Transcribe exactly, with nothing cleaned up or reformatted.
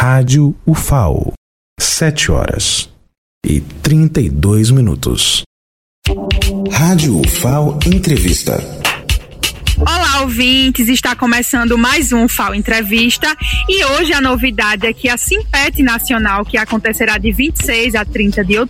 Rádio U F A O, sete horas e trinta e dois minutos. Rádio U F A O Entrevista. Olá, ouvintes, está começando mais um U F A O Entrevista e hoje a novidade é que a Simpet Nacional, que acontecerá de vinte e seis a trinta de outubro,